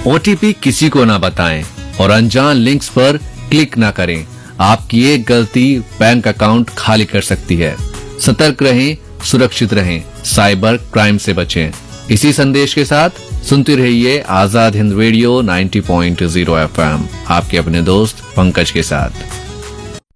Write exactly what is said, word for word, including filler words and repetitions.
OTP किसी को ना बताएं और अनजान लिंक्स पर क्लिक ना करें। आपकी एक गलती बैंक अकाउंट खाली कर सकती है। सतर्क रहें, सुरक्षित रहें, साइबर क्राइम से बचें। इसी संदेश के साथ सुनते रहिए आजाद हिंद रेडियो नब्बे पॉइंट शून्य एफएम, आपके अपने दोस्त पंकज के साथ।